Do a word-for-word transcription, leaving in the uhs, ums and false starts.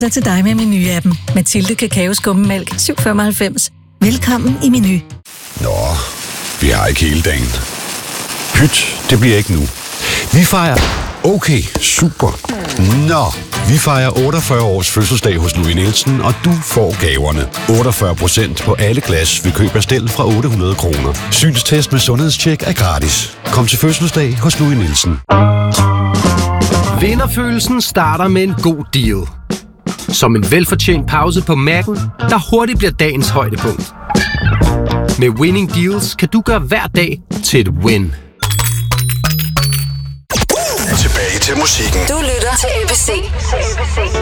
Så til dig med Meny-appen. Mathilde Kakaoskummemælk, syv komma femoghalvfems. Velkommen i Meny. Nå, vi har ikke hele dagen. Pyt, det bliver ikke nu. Vi fejrer... Okay, super. Nå, vi fejrer otteogfyrre års fødselsdag hos Louis Nielsen, og du får gaverne. otteogfyrre procent på alle glas ved køb af stel fra otte hundrede kroner. Synstest med sundhedstjek er gratis. Kom til fødselsdag hos Louis Nielsen. Vinderfølelsen starter med en god deal. Som en velfortjent pause på Mac'en, der hurtigt bliver dagens højdepunkt. Med Winning Deals kan du gøre hver dag til et win. Tilbage til musikken. Du lytter til A B C.